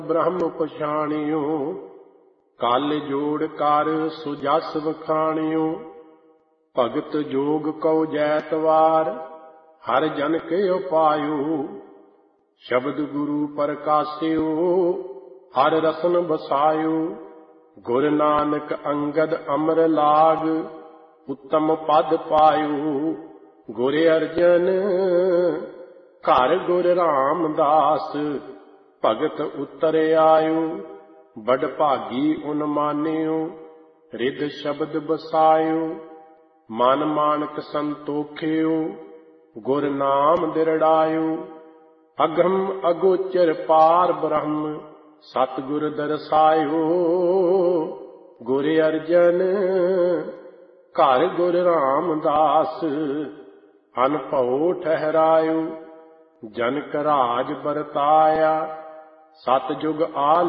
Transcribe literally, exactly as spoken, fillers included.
ब्रह्म पछाणियो, कल जोड़ कर सुजस वखाणियो। भगत जोग कौ जैतवार, हर जन के उपायो। शब्द गुरु प्रकाशियो, हर रसन बसायो। गुर नानक अंगद अमर लाग, उत्तम पद पायो। गुर अर्जन घर गुर रामदास, भगत उतर आयो। बड़ भागी उन मानियो, रिद शब्द बसायो। मन मानक संतोखियो, गुर नाम दिरड़ायो। अगम अगोचर पार ब्रह्म, सतगुर दरसायो। गुर अर्जन घर गुर रामदास, अनभउ ठहरायो। जनक राज बरताया, सतयुग आ